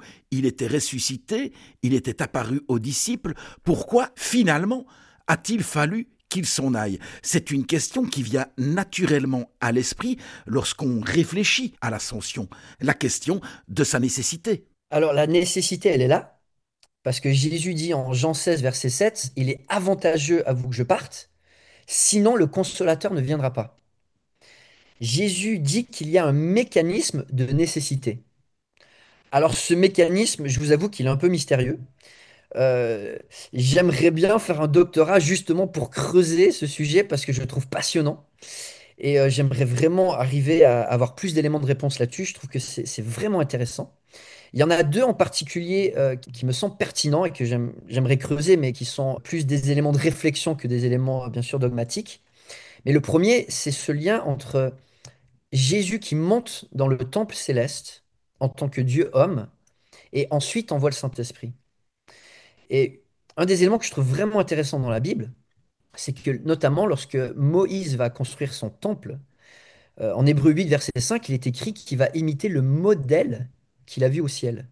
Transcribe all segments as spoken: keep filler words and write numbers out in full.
il était ressuscité, il était apparu aux disciples. Pourquoi, finalement, a-t-il fallu qu'il s'en aille? C'est une question qui vient naturellement à l'esprit lorsqu'on réfléchit à l'ascension, la question de sa nécessité. Alors la nécessité, elle est là, parce que Jésus dit en Jean seize, verset sept, il est avantageux à vous que je parte, sinon le consolateur ne viendra pas. Jésus dit qu'il y a un mécanisme de nécessité. Alors ce mécanisme, je vous avoue qu'il est un peu mystérieux. Euh, J'aimerais bien faire un doctorat justement pour creuser ce sujet parce que je le trouve passionnant. Et euh, j'aimerais vraiment arriver à avoir plus d'éléments de réponse là-dessus. Je trouve que c'est c'est vraiment intéressant. Il y en a deux en particulier euh, qui qui me semblent pertinents et que j'aime- j'aimerais creuser, mais qui sont plus des éléments de réflexion que des éléments, euh, bien sûr, dogmatiques. Mais le premier, c'est ce lien entre Jésus qui monte dans le temple céleste en tant que Dieu homme et ensuite envoie le Saint-Esprit. Et un des éléments que je trouve vraiment intéressant dans la Bible, c'est que notamment lorsque Moïse va construire son temple, euh, en Hébreux huit, verset cinq, il est écrit qu'il va imiter le modèle qu'il a vu au ciel.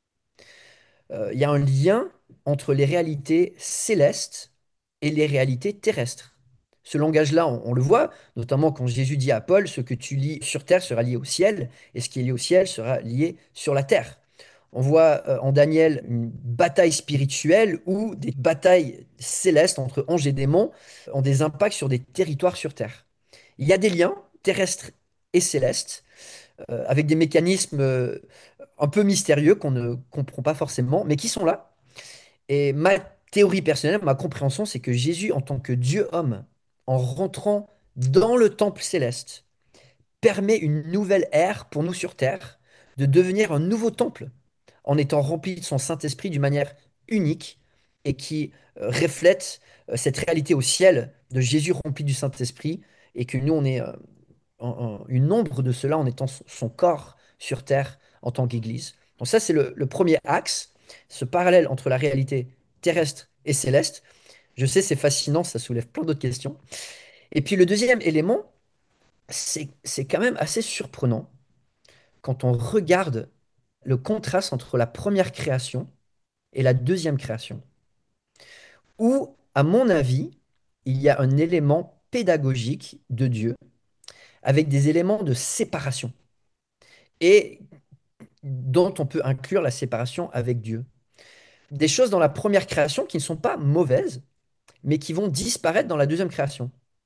Euh, il y a un lien entre les réalités célestes et les réalités terrestres. Ce langage-là, on, on le voit, notamment quand Jésus dit à Paul, ce que tu lis sur terre sera lié au ciel, et ce qui est lié au ciel sera lié sur la terre. On voit euh, en Daniel une bataille spirituelle où des batailles célestes entre anges et démons ont des impacts sur des territoires sur terre. Il y a des liens terrestres et célestes euh, avec des mécanismes euh, un peu mystérieux qu'on ne comprend pas forcément, mais qui sont là. Et ma théorie personnelle, ma compréhension, c'est que Jésus, en tant que Dieu homme, en rentrant dans le temple céleste, permet une nouvelle ère pour nous sur terre, de devenir un nouveau temple, en étant rempli de son Saint-Esprit d'une manière unique et qui euh, reflète euh, cette réalité au ciel de Jésus rempli du Saint-Esprit et que nous, on est euh, en- en- une ombre de cela en étant son son corps sur terre en tant qu'Église. Donc ça, c'est le, le premier axe, ce parallèle entre la réalité terrestre et céleste. Je sais, c'est fascinant, ça soulève plein d'autres questions. Et puis le deuxième élément, c'est c'est quand même assez surprenant quand on regarde le contraste entre la première création et la deuxième création, où, à mon avis, il y a un élément pédagogique de Dieu avec des éléments de séparation et dont on peut inclure la séparation avec Dieu. Des choses dans la première création qui ne sont pas mauvaises, mais qui vont disparaître dans la deuxième création.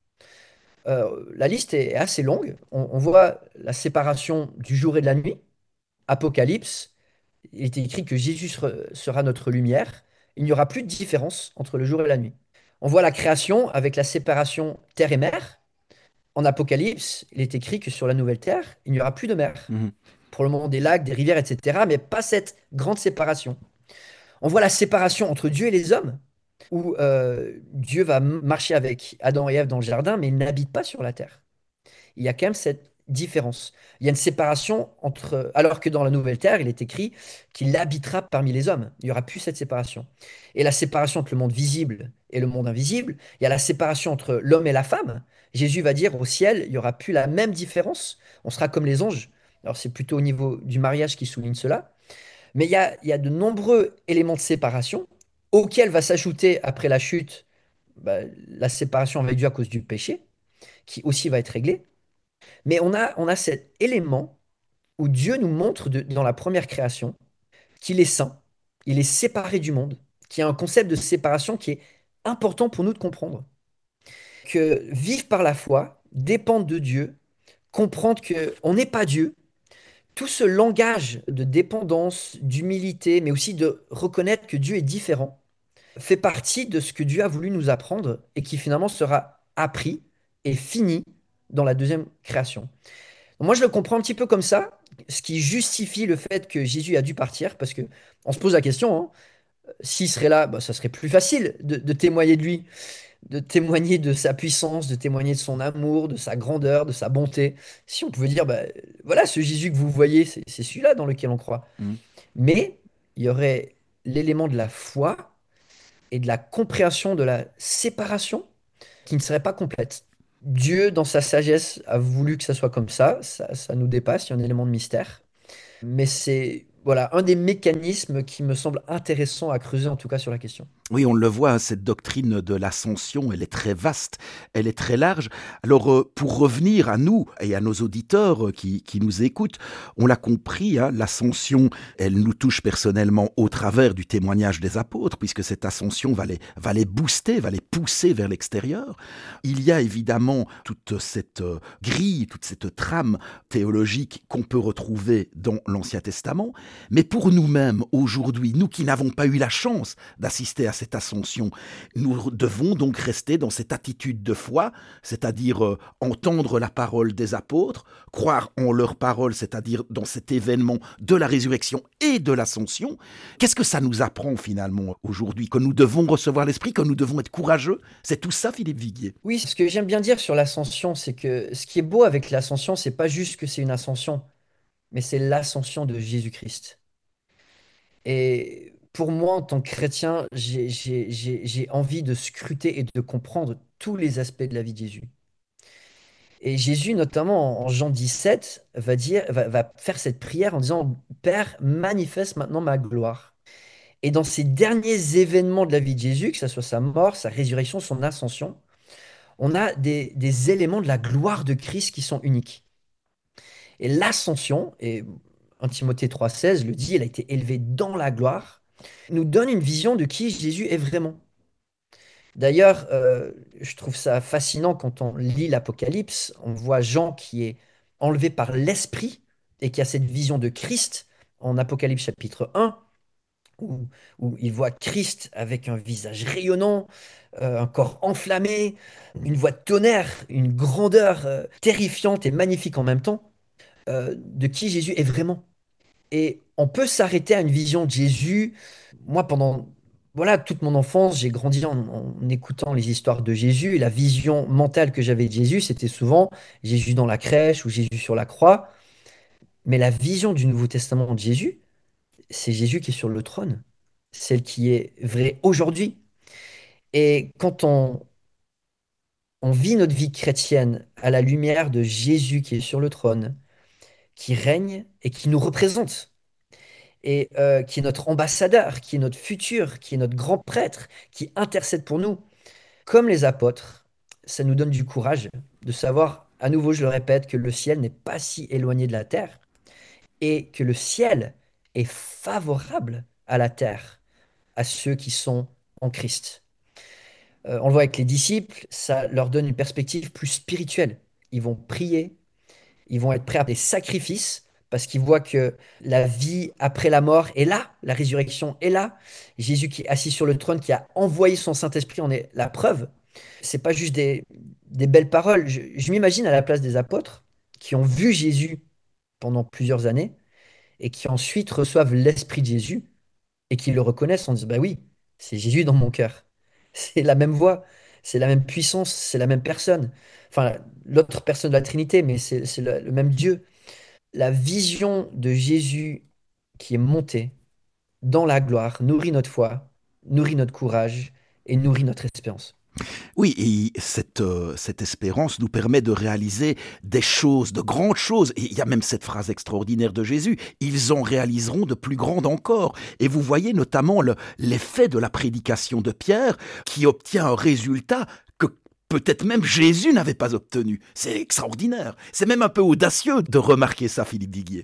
Euh, la liste est assez longue. On, on voit la séparation du jour et de la nuit. Apocalypse, il est écrit que Jésus sera sera notre lumière. Il n'y aura plus de différence entre le jour et la nuit. On voit la création avec la séparation terre et mer. En Apocalypse, il est écrit que sur la nouvelle terre, il n'y aura plus de mer. Mhm. Pour le moment, des lacs, des rivières, et cetera, mais pas cette grande séparation. On voit la séparation entre Dieu et les hommes, où euh, Dieu va m- marcher avec Adam et Ève dans le jardin, mais il n'habite pas sur la terre. Il y a quand même cette différence. Il y a une séparation entre, alors que dans la nouvelle terre, il est écrit qu'il habitera parmi les hommes. Il n'y aura plus cette séparation. Et la séparation entre le monde visible et le monde invisible, il y a la séparation entre l'homme et la femme. Jésus va dire au ciel, il n'y aura plus la même différence. On sera comme les anges. Alors c'est plutôt au niveau du mariage qui souligne cela. Mais il y a, il y a de nombreux éléments de séparation auxquels va s'ajouter après la chute bah, la séparation avec Dieu à cause du péché, qui aussi va être réglée. Mais on a, on a cet élément où Dieu nous montre de- dans la première création qu'il est saint, il est séparé du monde, qu'il y a un concept de séparation qui est important pour nous de comprendre. Que vivre par la foi, dépendre de Dieu, comprendre qu'on n'est pas Dieu, tout ce langage de dépendance, d'humilité, mais aussi de reconnaître que Dieu est différent, fait partie de ce que Dieu a voulu nous apprendre et qui finalement sera appris et fini dans la deuxième création. Moi, je le comprends un petit peu comme ça, ce qui justifie le fait que Jésus a dû partir, parce que on se pose la question, hein, s'il serait là, bah, ça serait plus facile de, de témoigner de lui, de témoigner de sa puissance, de témoigner de son amour, de sa grandeur, de sa bonté. Si on pouvait dire, bah, voilà, ce Jésus que vous voyez, c'est c'est celui-là dans lequel on croit. Mhm. Mais il y aurait l'élément de la foi et de la compréhension de la séparation qui ne serait pas complète. Dieu, dans sa sagesse, a voulu que ça soit comme ça. Ça, ça nous dépasse, il y a un élément de mystère. Mais c'est voilà, un des mécanismes qui me semble intéressant à creuser, en tout cas sur la question. Oui, on le voit, hein, cette doctrine de l'ascension, elle est très vaste, elle est très large. Alors, euh, pour revenir à nous et à nos auditeurs euh, qui, qui nous écoutent, on l'a compris, hein, l'ascension, elle nous touche personnellement au travers du témoignage des apôtres, puisque cette ascension va les, va les booster, va les pousser vers l'extérieur. Il y a évidemment toute cette euh, grille, toute cette trame théologique qu'on peut retrouver dans l'Ancien Testament, mais pour nous-mêmes, aujourd'hui, nous qui n'avons pas eu la chance d'assister à cette ascension. Nous devons donc rester dans cette attitude de foi, c'est-à-dire euh, entendre la parole des apôtres, croire en leur parole, c'est-à-dire dans cet événement de la résurrection et de l'ascension. Qu'est-ce que ça nous apprend finalement aujourd'hui? Que nous devons recevoir l'Esprit, que nous devons être courageux? C'est tout ça, Philippe Viguier? Oui, ce que j'aime bien dire sur l'ascension, c'est que ce qui est beau avec l'ascension, c'est pas juste que c'est une ascension, mais c'est l'ascension de Jésus-Christ. Et pour moi, en tant que chrétien, j'ai, j'ai- j'ai- j'ai envie de scruter et de comprendre tous les aspects de la vie de Jésus. Et Jésus, notamment en en Jean dix-sept, va dire, va, va faire cette prière en disant, Père, manifeste maintenant ma gloire. Et dans ces derniers événements de la vie de Jésus, que ce soit sa mort, sa résurrection, son ascension, on a des, des éléments de la gloire de Christ qui sont uniques. Et l'ascension, et un Timothée trois seize le dit, elle a été élevée dans la gloire, nous donne une vision de qui Jésus est vraiment. D'ailleurs, euh, je trouve ça fascinant quand on lit l'Apocalypse, on voit Jean qui est enlevé par l'Esprit et qui a cette vision de Christ en Apocalypse chapitre un, où, où il voit Christ avec un visage rayonnant, euh, un corps enflammé, une voix de tonnerre, une grandeur euh, terrifiante et magnifique en même temps, euh, de qui Jésus est vraiment. Et on peut s'arrêter à une vision de Jésus. Moi, pendant voilà, toute mon enfance, j'ai grandi en, en écoutant les histoires de Jésus. Et la vision mentale que j'avais de Jésus, c'était souvent Jésus dans la crèche ou Jésus sur la croix. Mais la vision du Nouveau Testament de Jésus, c'est Jésus qui est sur le trône, celle qui est vraie aujourd'hui. Et quand on, on vit notre vie chrétienne à la lumière de Jésus qui est sur le trône, qui règne et qui nous représente, et euh, qui est notre ambassadeur, qui est notre futur, qui est notre grand prêtre, qui intercède pour nous, comme les apôtres, ça nous donne du courage de savoir, à nouveau je le répète, que le ciel n'est pas si éloigné de la terre et que le ciel est favorable à la terre, à ceux qui sont en Christ. Euh, on le voit avec les disciples, ça leur donne une perspective plus spirituelle. Ils vont prier, ils vont être prêts à des sacrifices parce qu'ils voient que la vie après la mort est là, la résurrection est là. Jésus qui est assis sur le trône, qui a envoyé son Saint-Esprit en est la preuve. C'est pas juste des, des belles paroles. Je, je m'imagine à la place des apôtres qui ont vu Jésus pendant plusieurs années et qui ensuite reçoivent l'Esprit de Jésus et qui le reconnaissent en disant, bah oui, c'est Jésus dans mon cœur. C'est la même voix, c'est la même puissance, c'est la même personne. Enfin, l'autre personne de la Trinité, mais c'est c'est le, le même Dieu. La vision de Jésus qui est monté dans la gloire nourrit notre foi, nourrit notre courage et nourrit notre espérance. Oui, et cette, euh, cette espérance nous permet de réaliser des choses, de grandes choses. Et il y a même cette phrase extraordinaire de Jésus, ils en réaliseront de plus grandes encore. Et vous voyez notamment le- l'effet de la prédication de Pierre qui obtient un résultat que peut-être même Jésus n'avait pas obtenu. C'est extraordinaire. C'est même un peu audacieux de remarquer ça, Philippe Viguier.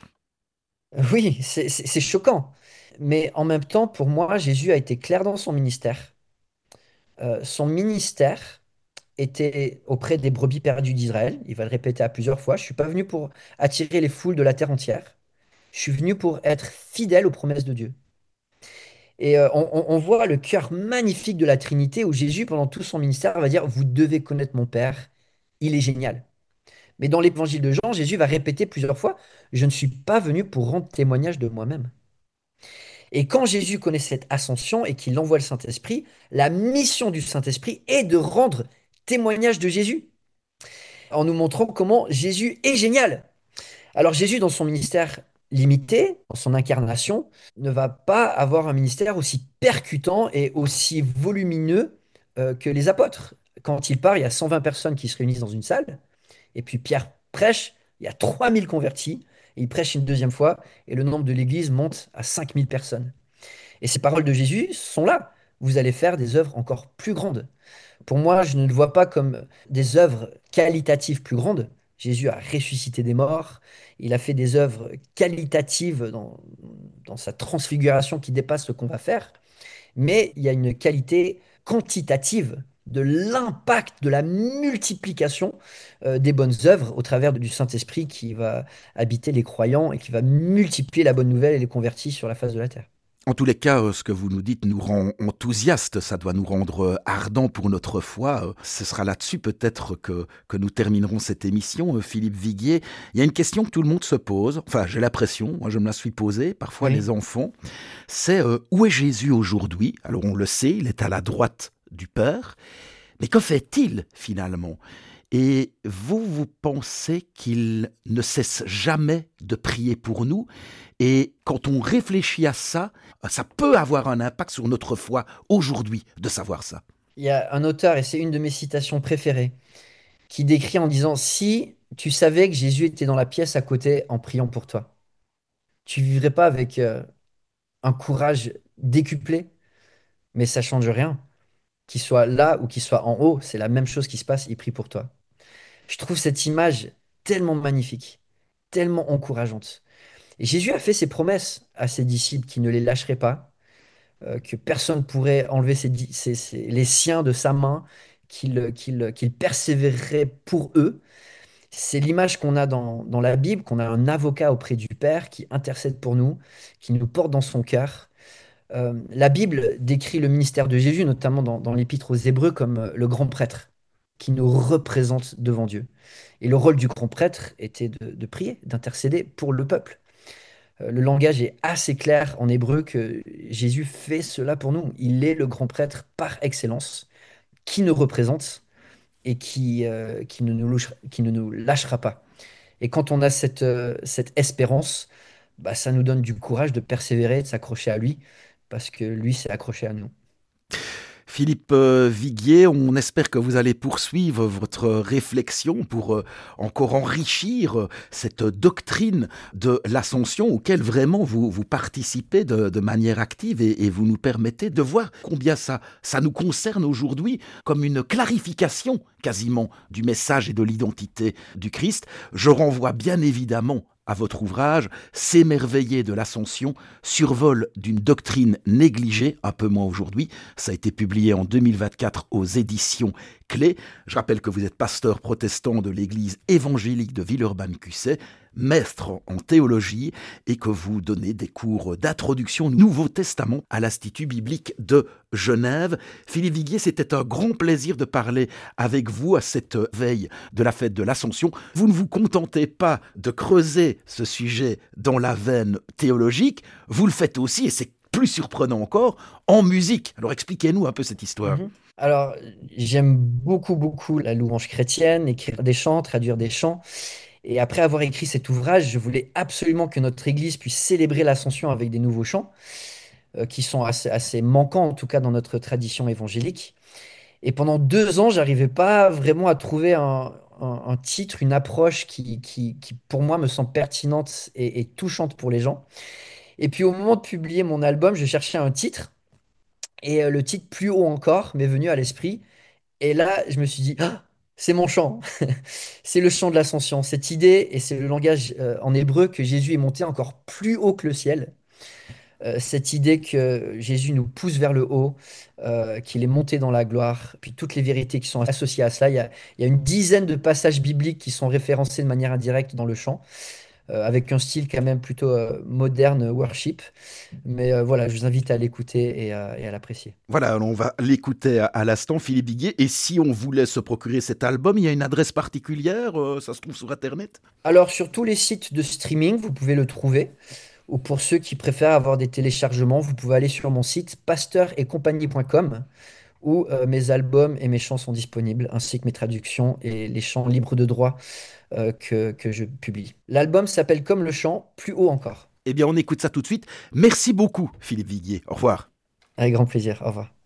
Oui, c'est c'est- c'est choquant. Mais en même temps, pour moi, Jésus a été clair dans son ministère. Euh, son ministère était auprès des brebis perdues d'Israël. Il va le répéter à plusieurs fois. Je suis pas venu pour attirer les foules de la terre entière. Je suis venu pour être fidèle aux promesses de Dieu. Et euh, on, on- on voit le cœur magnifique de la Trinité où Jésus, pendant tout son ministère, va dire, vous devez connaître mon Père. Il est génial. Mais dans l'évangile de Jean, Jésus va répéter plusieurs fois, je ne suis pas venu pour rendre témoignage de moi-même. Et quand Jésus connaît cette ascension et qu'il envoie le Saint-Esprit, la mission du Saint-Esprit est de rendre témoignage de Jésus, en nous montrant comment Jésus est génial. Alors Jésus, dans son ministère limité, dans son incarnation, ne va pas avoir un ministère aussi percutant et aussi volumineux euh, que les apôtres. Quand il part, il y a cent vingt personnes qui se réunissent dans une salle, et puis Pierre prêche, il y a trois mille convertis, Et il prêche une deuxième fois, et le nombre de l'église monte à cinq mille personnes. Et ces paroles de Jésus sont là. Vous allez faire des œuvres encore plus grandes. Pour moi, je ne le vois pas comme des œuvres qualitatives plus grandes. Jésus a ressuscité des morts, il a fait des œuvres qualitatives dans, dans sa transfiguration qui dépasse ce qu'on va faire, mais il y a une qualité quantitative de l'impact, de la multiplication euh, des bonnes œuvres au travers du Saint-Esprit qui va habiter les croyants et qui va multiplier la bonne nouvelle et les convertis sur la face de la terre. En tous les cas, euh, ce que vous nous dites nous rend enthousiastes, ça doit nous rendre euh, ardents pour notre foi. Euh, Ce sera là-dessus peut-être que, que nous terminerons cette émission. Euh, Philippe Viguier, il y a une question que tout le monde se pose, enfin j'ai l'impression, moi je me la suis posée, parfois Oui. les enfants, c'est euh, où est Jésus aujourd'hui? Alors on le sait, il est à la droite du Père, mais que fait-il finalement? Et vous, vous pensez qu'il ne cesse jamais de prier pour nous? Et quand on réfléchit à ça, ça peut avoir un impact sur notre foi aujourd'hui de savoir ça. Il y a un auteur, et c'est une de mes citations préférées, qui décrit en disant, si tu savais que Jésus était dans la pièce à côté en priant pour toi, tu vivrais pas avec euh, un courage décuplé, mais ça change rien. Qu'il soit là ou qu'il soit en haut, c'est la même chose qui se passe, il prie pour toi. Je trouve cette image tellement magnifique, tellement encourageante. Et Jésus a fait ses promesses à ses disciples qui ne les lâcheraient pas, euh, que personne pourrait enlever ses di- ses- ses- les siens de sa main, qu'il qu'il, qu'il persévérerait pour eux. C'est l'image qu'on a dans, dans la Bible, qu'on a un avocat auprès du Père qui intercède pour nous, qui nous porte dans son cœur. Euh, la Bible décrit le ministère de Jésus, notamment dans, dans l'Épître aux Hébreux, comme euh, le grand prêtre qui nous représente devant Dieu. Et le rôle du grand prêtre était de, de prier, d'intercéder pour le peuple. Euh, le langage est assez clair en hébreu que Jésus fait cela pour nous. Il est le grand prêtre par excellence, qui nous représente et qui, euh, qui ne nous lâchera, qui ne nous lâchera pas. Et quand on a cette, euh, cette espérance, bah, ça nous donne du courage de persévérer, de s'accrocher à lui, parce que lui s'est accroché à nous. Philippe euh, Viguier, on espère que vous allez poursuivre votre réflexion pour euh, encore enrichir euh, cette doctrine de l'ascension auquel vraiment vous, vous participez de, de manière active et, et vous nous permettez de voir combien ça, ça nous concerne aujourd'hui comme une clarification quasiment du message et de l'identité du Christ. Je renvoie bien évidemment à votre ouvrage, S'émerveiller de l'ascension, survol d'une doctrine négligée, un peu moins aujourd'hui. Ça a été publié en deux mille vingt-quatre aux éditions Clé. Je rappelle que vous êtes pasteur protestant de l'église évangélique de Villeurbanne-Cussay, maître en théologie et que vous donnez des cours d'introduction au Nouveau Testament à l'Institut biblique de Genève. Philippe Viguier, c'était un grand plaisir de parler avec vous à cette veille de la fête de l'Ascension. Vous ne vous contentez pas de creuser ce sujet dans la veine théologique, vous le faites aussi, et c'est plus surprenant encore, en musique. Alors expliquez-nous un peu cette histoire. Mhm. Alors, j'aime beaucoup, beaucoup la louange chrétienne, écrire des chants, traduire des chants. Et après avoir écrit cet ouvrage, je voulais absolument que notre Église puisse célébrer l'Ascension avec des nouveaux chants, euh, qui sont assez, assez manquants, en tout cas dans notre tradition évangélique. Et pendant deux ans, j'arrivais pas vraiment à trouver un, un- un titre, une approche qui, qui, qui, pour moi, me semble pertinente et, et touchante pour les gens. Et puis au moment de publier mon album, je cherchais un titre, et euh, le titre Plus haut encore m'est venu à l'esprit. Et là, je me suis dit, ah, c'est mon chant. C'est le chant de l'ascension. Cette idée, et c'est le langage euh, en hébreu, que Jésus est monté encore plus haut que le ciel. Euh, cette idée que Jésus nous pousse vers le haut, euh, qu'il est monté dans la gloire, puis toutes les vérités qui sont associées à cela. Il y a, il y a une dizaine de passages bibliques qui sont référencés de manière indirecte dans le chant, euh, avec un style quand même plutôt euh, moderne, worship. Mais euh, voilà, je vous invite à l'écouter et à, et à l'apprécier. Voilà, on va l'écouter à, à l'instant, Philippe Viguier. Et si on voulait se procurer cet album, il y a une adresse particulière, euh, ça se trouve sur Internet? Alors, sur tous les sites de streaming, vous pouvez le trouver. Ou pour ceux qui préfèrent avoir des téléchargements, vous pouvez aller sur mon site pasteur et compagnie point com où euh, mes albums et mes chants sont disponibles, ainsi que mes traductions et les chants libres de droit euh, que, que je publie. L'album s'appelle comme le chant, Plus haut encore. Eh bien, on écoute ça tout de suite. Merci beaucoup, Philippe Viguier. Au revoir. Avec grand plaisir. Au revoir.